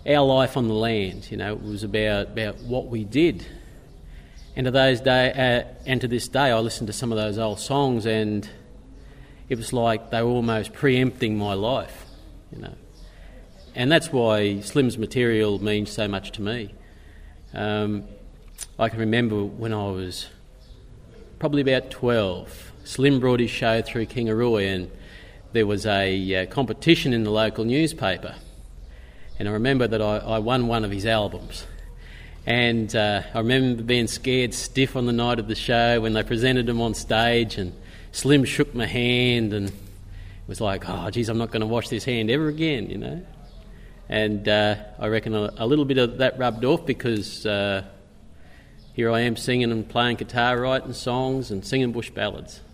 our life on the land. It was about what we did. And to this day, I listen to some of those old songs, and it was like they were almost preempting my life. And that's why Slim's material means so much to me. I can remember when I was probably about 12, Slim brought his show through Kingaroy, and there was a competition in the local newspaper. And I remember that I won one of his albums. And I remember being scared stiff on the night of the show when they presented him on stage, and Slim shook my hand and it was like, oh, geez, I'm not going to wash this hand ever again, And I reckon a little bit of that rubbed off, because here I am singing and playing guitar, writing songs and singing bush ballads.